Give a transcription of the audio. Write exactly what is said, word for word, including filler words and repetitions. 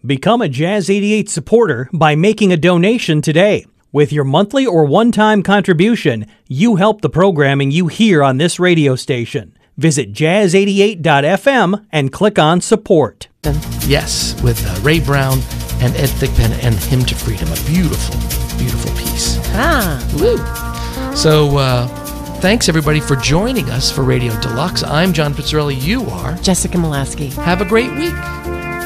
Become a Jazz eighty-eight supporter by making a donation today. With your monthly or one-time contribution, you help the programming you hear on this radio station. Visit jazz eighty-eight dot f m and click on support. Yes, with uh, Ray Brown and Ed Thigpen and Hymn to Freedom. A beautiful, beautiful piece. Ah. Woo. So, uh, thanks everybody for joining us for Radio Deluxe. I'm John Pizzarelli. You are Jessica Molaski. Have a great week.